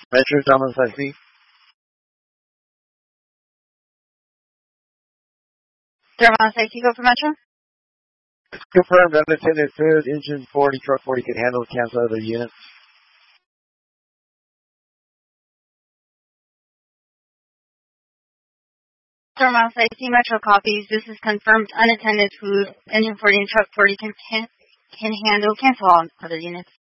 Metro Thomas IC. Thermos IC, go for Metro. Confirmed unattended food, engine 40, truck 40 can handle cancel other units. Thermos IC, Metro copies. This is confirmed unattended food, engine 40 and truck 40 can handle cancel all other units.